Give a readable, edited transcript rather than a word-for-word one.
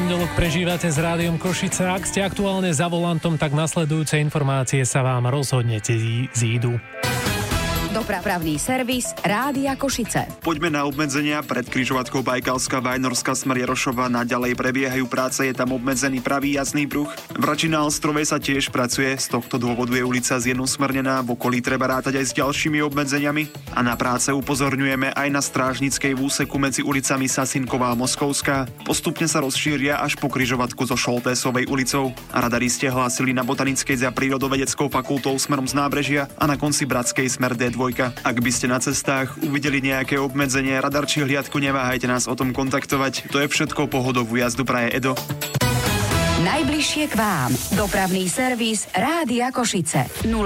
pondelok prežívate s Rádiom Košice. Ak ste aktuálne za volantom, tak nasledujúce informácie sa vám rozhodne zídu. Dopravný servis Rádia Košice. Poďme na obmedzenia. Pred križovatkou Bajkalská Vajnorská smer Jarošova naďalej prebiehajú práce, je tam obmedzený pravý jazdný pruh. V Račine a Ostrovej sa tiež pracuje, z tohto dôvodu je ulica zjednosmernená, v okolí treba rátať aj s ďalšími obmedzeniami. A na práce upozorňujeme aj na strážnickej úseku medzi ulicami Sasinková a Moskovská. Postupne sa rozšíria až po križovatku so Šoltésovej ulicou. A radaristi hlásili na Botanickej za prírodovedeckou fakultou smerom z nábrežia a na konci Bratskej smer D2. Ak by ste na cestách uvideli nejaké obmedzenie, radar či hliadku, neváhajte nás o tom kontaktovať. To je všetko, pohodovú jazdu praje Edo. Najbližšie k vám. Dopravný servis Rádia Košice.